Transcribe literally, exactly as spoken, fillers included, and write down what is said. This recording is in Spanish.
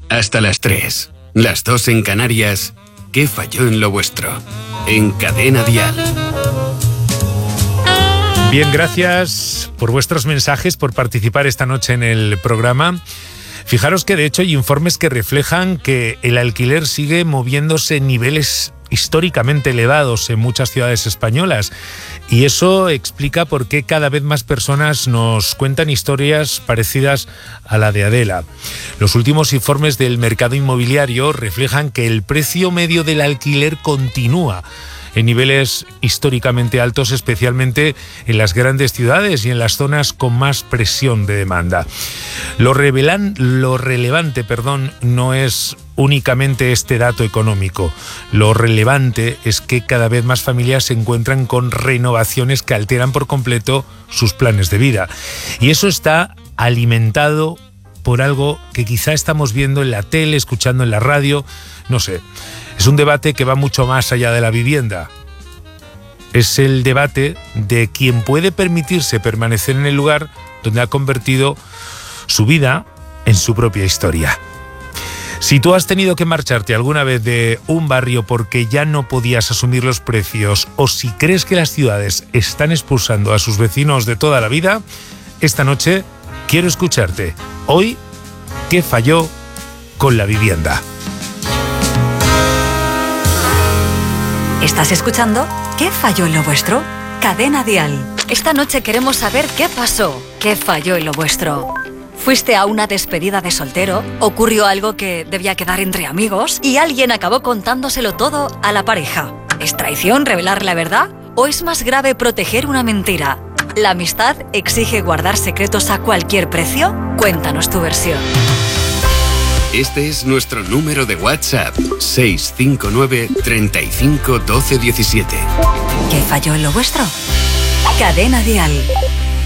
hasta las tres. Las dos en Canarias. ¿Qué falló en lo vuestro? En Cadena Dial. Bien, gracias por vuestros mensajes, por participar esta noche en el programa. Fijaros que de hecho hay informes que reflejan que el alquiler sigue moviéndose en niveles históricamente elevados en muchas ciudades españolas, y eso explica por qué cada vez más personas nos cuentan historias parecidas a la de Adela. Los últimos informes del mercado inmobiliario reflejan que el precio medio del alquiler continúa en niveles históricamente altos, especialmente en las grandes ciudades y en las zonas con más presión de demanda. Lo, revelan, lo relevante, perdón, no es únicamente este dato económico. Lo relevante es que cada vez más familias se encuentran con renovaciones que alteran por completo sus planes de vida. Y eso está alimentado por algo que quizá estamos viendo en la tele, escuchando en la radio, no sé. Es un debate que va mucho más allá de la vivienda. Es el debate de quien puede permitirse permanecer en el lugar donde ha convertido su vida en su propia historia. Si tú has tenido que marcharte alguna vez de un barrio porque ya no podías asumir los precios, o si crees que las ciudades están expulsando a sus vecinos de toda la vida, esta noche quiero escucharte. Hoy, ¿qué falló con la vivienda? ¿Estás escuchando? ¿Qué falló en lo vuestro? Cadena Dial. Esta noche queremos saber qué pasó, qué falló en lo vuestro. ¿Fuiste a una despedida de soltero? ¿Ocurrió algo que debía quedar entre amigos y alguien acabó contándoselo todo a la pareja? ¿Es traición revelar la verdad? ¿O es más grave proteger una mentira? ¿La amistad exige guardar secretos a cualquier precio? Cuéntanos tu versión. Este es nuestro número de WhatsApp, seis cinco nueve, treinta y cinco, doce, diecisiete. ¿Qué falló en lo vuestro? Cadena Dial.